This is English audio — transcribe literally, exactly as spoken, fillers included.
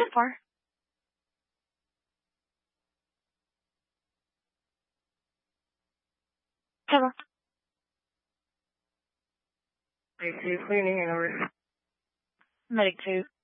far? Hello. I see cleaning and over. Medic two.